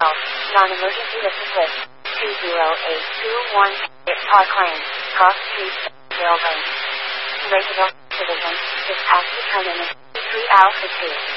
Non-emergency assist list. 20821 Park Lane, Cross Street, Dale Lane. Rated Division. Dispatch to turn in 3 Alpha 2.